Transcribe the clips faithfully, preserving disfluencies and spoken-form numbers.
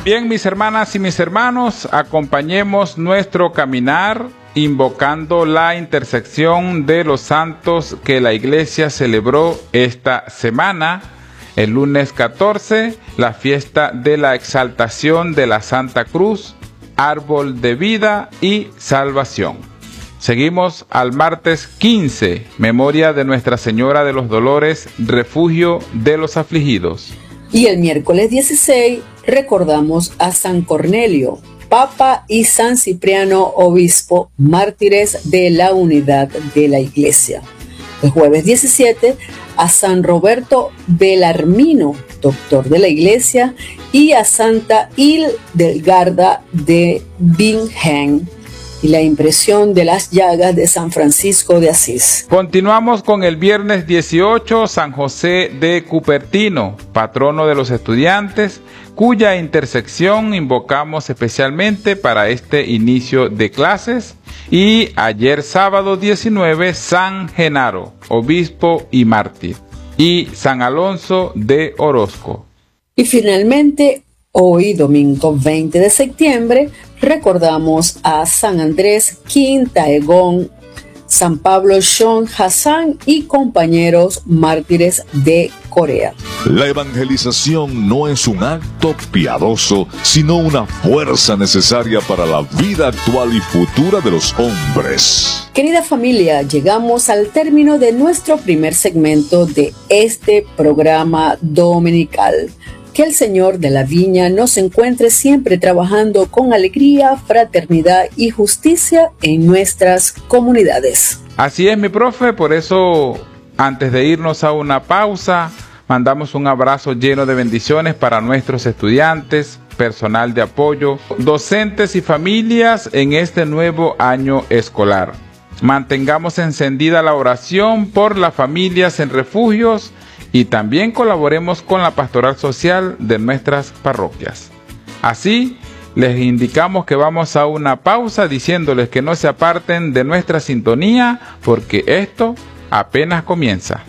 Bien, mis hermanas y mis hermanos, acompañemos nuestro caminar invocando la intersección de los santos que la Iglesia celebró esta semana. El lunes catorce, la fiesta de la exaltación de la Santa Cruz, árbol de vida y salvación. Seguimos al martes quince, memoria de Nuestra Señora de los Dolores, refugio de los afligidos. Y el miércoles dieciséis recordamos a San Cornelio, Papa, y San Cipriano, Obispo, mártires de la unidad de la Iglesia. El jueves diecisiete a San Roberto Belarmino, doctor de la Iglesia, y a Santa Hildegarda de Bingen, y la impresión de las llagas de San Francisco de Asís. Continuamos con el viernes dieciocho, San José de Cupertino, patrono de los estudiantes, cuya intersección invocamos especialmente para este inicio de clases. Y ayer sábado diecinueve, San Genaro, obispo y mártir, y San Alonso de Orozco. Y finalmente, hoy domingo veinte de septiembre, recordamos a San Andrés Quintaegón, San Pablo Shon Hassan y compañeros mártires de Corea. La evangelización no es un acto piadoso, sino una fuerza necesaria para la vida actual y futura de los hombres. Querida familia, llegamos al término de nuestro primer segmento de este programa dominical. Que el Señor de la Viña nos encuentre siempre trabajando con alegría, fraternidad y justicia en nuestras comunidades. Así es, mi profe, por eso, antes de irnos a una pausa, mandamos un abrazo lleno de bendiciones para nuestros estudiantes, personal de apoyo, docentes y familias en este nuevo año escolar. Mantengamos encendida la oración por las familias en refugios y también colaboremos con la pastoral social de nuestras parroquias. Así, les indicamos que vamos a una pausa diciéndoles que no se aparten de nuestra sintonía porque esto apenas comienza.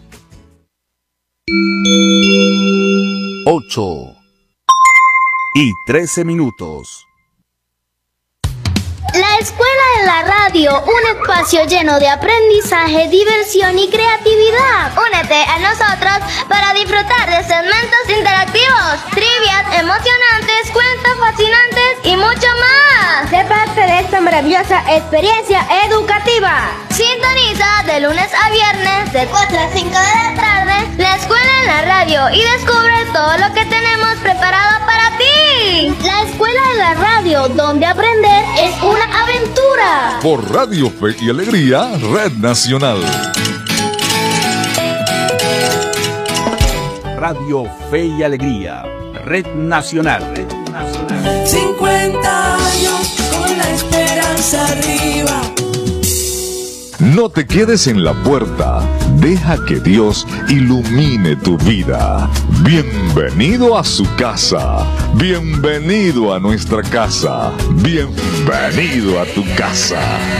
ocho y trece minutos. La Escuela de la Radio, un espacio lleno de aprendizaje, diversión y creatividad. Únete a nosotros para disfrutar de segmentos interactivos, trivias emocionantes, cuentos fascinantes y mucho más. Sé parte de esta maravillosa experiencia educativa. Sintoniza de lunes a viernes de cuatro a cinco de la tarde la Escuela en la Radio y descubre todo lo que tenemos preparado para ti. La Escuela de la Radio, donde aprender es una aventura. Por Radio Fe y Alegría, Red Nacional. Radio Fe y Alegría, Red Nacional. Red Nacional. cincuenta años con la esperanza arriba. No te quedes en la puerta, deja que Dios ilumine tu vida. Bienvenido a su casa, bienvenido a nuestra casa, bienvenido a tu casa.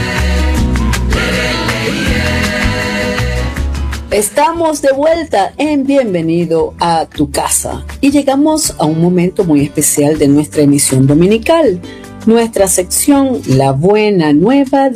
Estamos de vuelta en Bienvenido a tu casa y llegamos a un momento muy especial de nuestra emisión dominical, nuestra sección La Buena Nueva